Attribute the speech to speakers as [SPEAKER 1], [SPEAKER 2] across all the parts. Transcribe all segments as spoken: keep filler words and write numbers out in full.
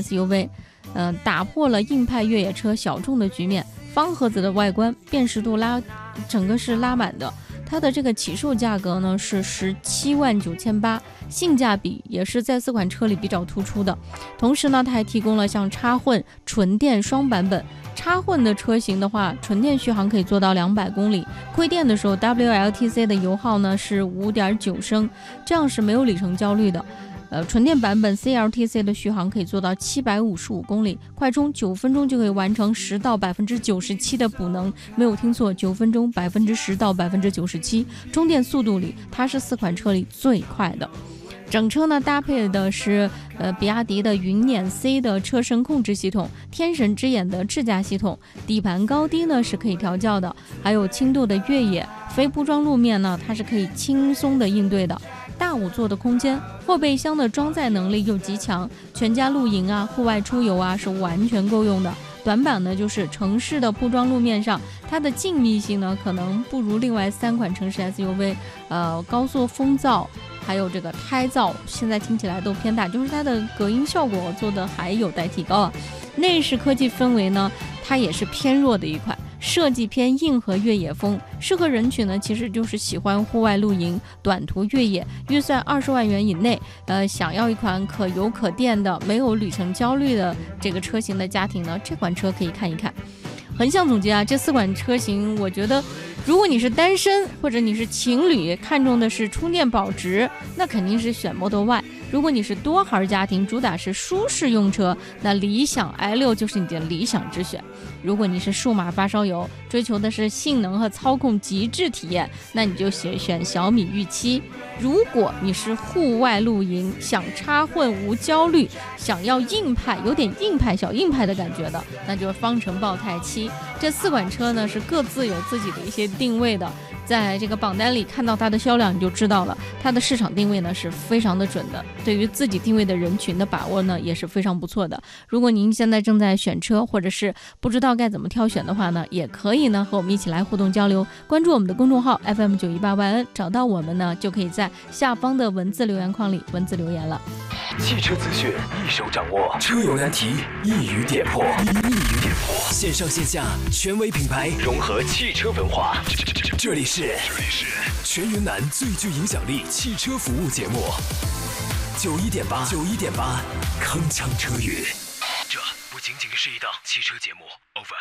[SPEAKER 1] S U V， 呃，打破了硬派越野车小众的局面。方盒子的外观，辨识度拉，整个是拉满的。它的这个起售价格呢是十七万九千八，性价比也是在四款车里比较突出的。同时呢，它还提供了像插混、纯电双版本。插混的车型的话，纯电续航可以做到两百公里，亏电的时候 W L T C 的油耗呢是 五点九升，这样是没有里程焦虑的。呃，纯电版本 C L T C 的续航可以做到七百五十五公里，快充九分钟就可以完成十到百分之九十七的补能，没有听错，九分钟百分之十到百分之九十七，充电速度里它是四款车里最快的。整车呢搭配的是呃比亚迪的云辇 C 的车身控制系统，天神之眼的智驾系统，底盘高低呢是可以调教的，还有轻度的越野、非铺装路面呢它是可以轻松的应对的。大五座的空间，后备箱的装载能力又极强，全家露营啊、户外出游啊是完全够用的。短板呢就是城市的铺装路面上，它的静谧性呢可能不如另外三款城市 S U V， 呃，高速风噪还有这个胎噪，现在听起来都偏大，就是它的隔音效果做的还有待提高啊。内饰科技氛围呢，它也是偏弱的一款。设计偏硬核越野风，适合人群呢其实就是喜欢户外露营、短途越野，预算二十万元以内，呃，想要一款可油可电的、没有里程焦虑的这个车型的家庭呢，这款车可以看一看。横向总结啊，这四款车型，我觉得如果你是单身或者你是情侣，看重的是充电保值，那肯定是选 Model Y。如果你是多孩家庭，主打是舒适用车，那理想 i 六 就是你的理想之选。如果你是数码发烧友，追求的是性能和操控极致体验，那你就选选小米 御七。如果你是户外露营，想插混无焦虑，想要硬派，有点硬派小硬派的感觉的，那就是方程豹太七。这四款车呢是各自有自己的一些定位的，在这个榜单里看到它的销量你就知道了，它的市场定位呢是非常的准的，对于自己定位的人群的把握呢也是非常不错的。如果您现在正在选车，或者是不知道该怎么挑选的话呢，也可以呢和我们一起来互动交流，关注我们的公众号 F M 九一八 Y N， 找到我们呢就可以在下方的文字留言框里文字留言了。
[SPEAKER 2] 汽车资讯一手掌握，车友难题一语点破，一语点破，线上线下权威品牌融合汽车文化，这里是全云南最具影响力汽车服务节目，九一点八，九一点八，铿锵车语。这不仅仅是一档汽车节目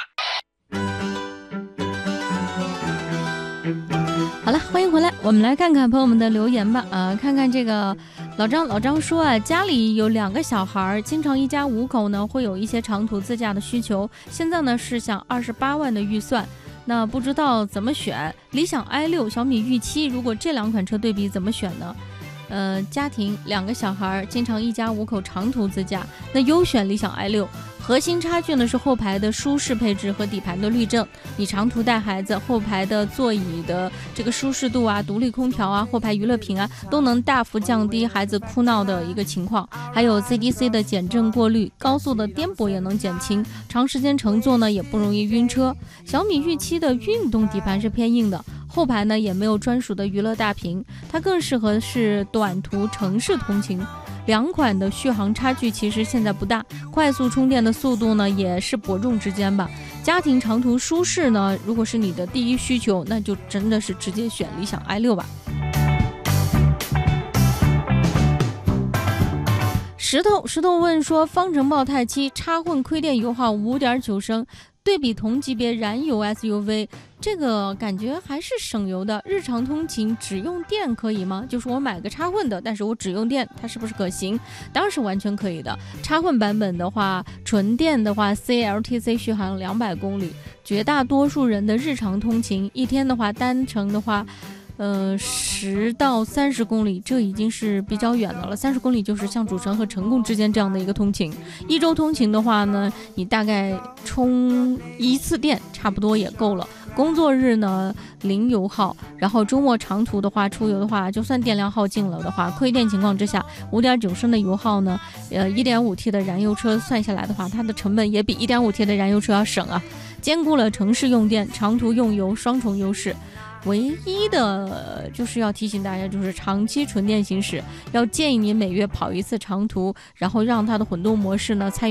[SPEAKER 2] ，over。
[SPEAKER 1] 好了，欢迎回来，我们来看看朋友们的留言吧。呃，看看这个老张，老张说啊，家里有两个小孩，经常一家五口呢会有一些长途自驾的需求，现在呢是想二十八万的预算。那不知道怎么选，理想 i 六、小米御七，如果这两款车对比怎么选呢？呃，家庭两个小孩，经常一家五口长途自驾，那优选理想 i 六。核心差距呢是后排的舒适配置和底盘的滤震。你长途带孩子，后排的座椅的这个舒适度啊、独立空调啊、后排娱乐屏啊，都能大幅降低孩子哭闹的一个情况。还有 C D C 的减震过滤，高速的颠簸也能减轻，长时间乘坐呢也不容易晕车。小米御七的运动底盘是偏硬的，后排呢也没有专属的娱乐大屏，它更适合是短途城市通勤。两款的续航差距其实现在不大，快速充电的速度呢也是伯仲之间吧。家庭长途舒适呢，如果是你的第一需求，那就真的是直接选理想 i 六吧。石头石头问说，方程豹太七插混亏电油耗 五点九升，对比同级别燃油 S U V， 这个感觉还是省油的。日常通勤只用电可以吗？就是我买个插混的，但是我只用电，它是不是可行？当然是完全可以的。插混版本的话，纯电的话 C L T C 续航两百公里，绝大多数人的日常通勤一天的话，单程的话呃，十到三十公里，这已经是比较远的了。三十公里就是像主城和成贡之间这样的一个通勤。一周通勤的话呢，你大概充一次电差不多也够了。工作日呢零油耗，然后周末长途的话，出游的话，就算电量耗尽了的话，亏电情况之下，五点九升的油耗呢，呃，一点五 T 的燃油车算下来的话，它的成本也比一点五 T 的燃油车要省啊，兼顾了城市用电、长途用油双重优势。唯一的就是要提醒大家，就是长期纯电行驶，要建议你每月跑一次长途，然后让它的混动模式呢参与